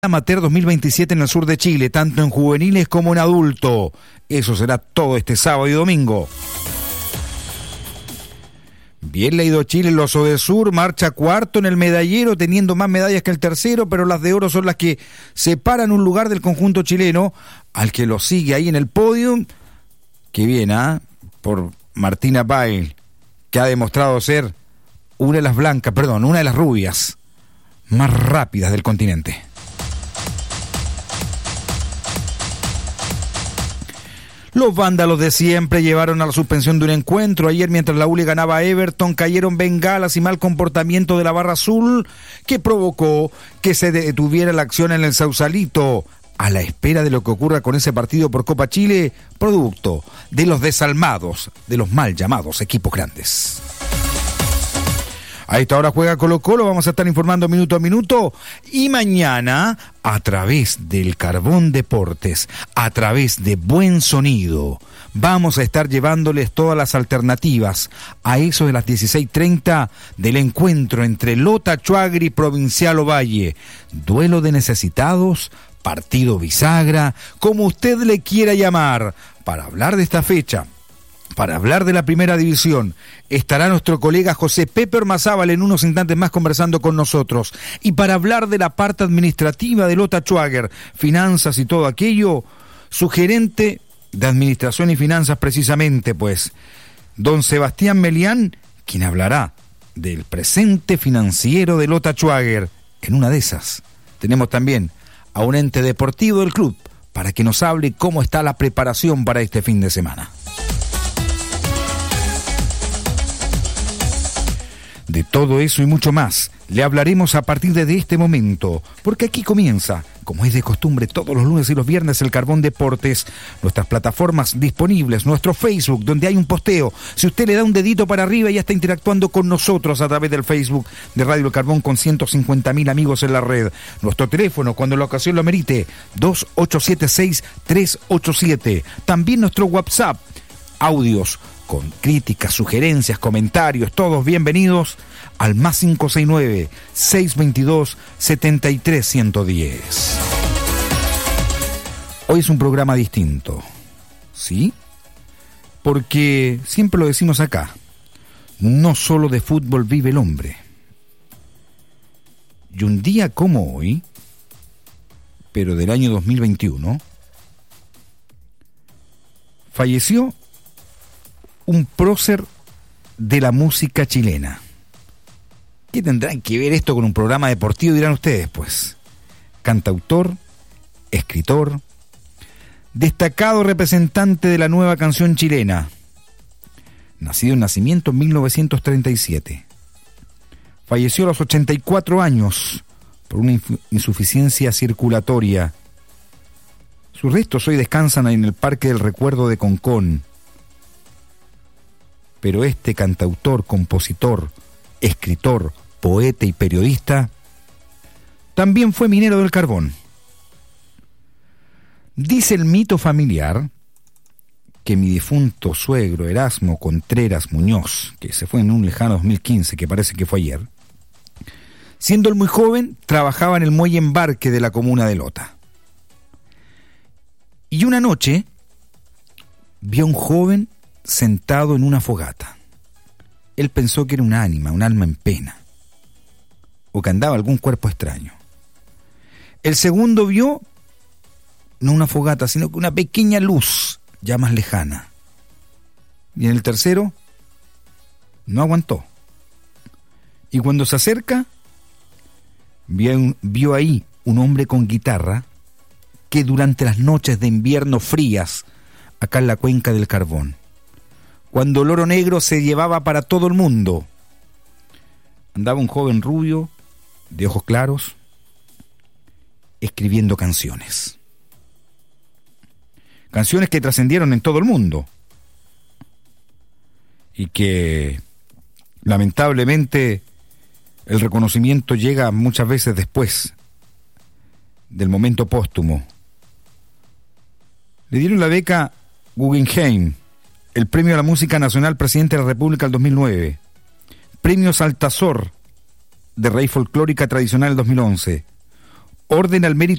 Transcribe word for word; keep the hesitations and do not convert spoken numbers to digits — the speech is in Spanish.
Amateur dos mil veintisiete en el sur de Chile, tanto en juveniles como en adulto. Eso será todo este sábado y domingo. Bien leído Chile, el Oso del Sur marcha cuarto en el medallero, teniendo más medallas que el tercero, pero las de oro son las que separan un lugar del conjunto chileno, al que lo sigue ahí en el podio, que viene ¿eh? por Martina Bail, que ha demostrado ser una de las blancas, perdón, una de las rubias más rápidas del continente. Los vándalos de siempre llevaron a la suspensión de un encuentro. Ayer, mientras la U le ganaba a Everton, cayeron bengalas y mal comportamiento de la barra azul, que provocó que se detuviera la acción en el Sausalito, a la espera de lo que ocurra con ese partido por Copa Chile, producto de los desalmados, de los mal llamados equipos grandes. A esta hora juega Colo-Colo, vamos a estar informando minuto a minuto, y mañana, a través del Carbón Deportes, a través de Buen Sonido, vamos a estar llevándoles todas las alternativas a eso de las dieciséis treinta del encuentro entre Lota Chuagri y Provincial Ovalle. Duelo de necesitados, partido bisagra, como usted le quiera llamar, para hablar de esta fecha. Para hablar de la primera división, estará nuestro colega José Pepe Ormazábal en unos instantes más conversando con nosotros. Y para hablar de la parte administrativa de Lota Chuagri, finanzas y todo aquello, su gerente de administración y finanzas precisamente, pues, don Sebastián Melián, quien hablará del presente financiero de Lota Chuagri. En una de esas, tenemos también a un ente deportivo del club para que nos hable cómo está la preparación para este fin de semana. De todo eso y mucho más, le hablaremos a partir de este momento, porque aquí comienza, como es de costumbre todos los lunes y los viernes, el Carbón Deportes, nuestras plataformas disponibles, nuestro Facebook, donde hay un posteo. Si usted le da un dedito para arriba, ya está interactuando con nosotros a través del Facebook de Radio El Carbón, con ciento cincuenta mil amigos en la red. Nuestro teléfono, cuando la ocasión lo merite, dos ocho siete seis tres ocho siete. También nuestro WhatsApp, audios con críticas, sugerencias, comentarios, todos bienvenidos al más cinco seis nueve, seis dos dos, siete tres uno cero. Hoy es un programa distinto, ¿sí? Porque siempre lo decimos acá, no solo de fútbol vive el hombre. Y un día como hoy, pero del año dos mil veintiuno, falleció un prócer de la música chilena. ¿Qué tendrán que ver esto con un programa deportivo? Dirán ustedes, pues. Cantautor, escritor, destacado representante de la nueva canción chilena. Nacido en nacimiento en mil novecientos treinta y siete. Falleció a los ochenta y cuatro años por una insuficiencia circulatoria. Sus restos hoy descansan en el Parque del Recuerdo de Concón. Pero este cantautor, compositor, escritor, poeta y periodista también fue minero del carbón. Dice el mito familiar que mi difunto suegro Erasmo Contreras Muñoz, que se fue en un lejano dos mil quince, que parece que fue ayer, siendo él muy joven, trabajaba en el muelle embarque de la comuna de Lota. Y una noche vio a un joven sentado en una fogata. Él pensó que era un ánima, un alma en pena, o que andaba algún cuerpo extraño. El segundo vio no una fogata, sino que una pequeña luz ya más lejana. Y en el tercero no aguantó. Y cuando se acerca, vio, un, vio ahí un hombre con guitarra que durante las noches de invierno frías, acá en la cuenca del Carbón, cuando el oro negro se llevaba para todo el mundo, andaba un joven rubio, de ojos claros, escribiendo canciones. Canciones que trascendieron en todo el mundo y que, lamentablemente, el reconocimiento llega muchas veces después del momento póstumo. Le dieron la beca Guggenheim, el Premio a la Música Nacional Presidente de la República del dos mil nueve, Premio Altazor de Raíz Folclórica Tradicional del dos mil once, Orden al Mérito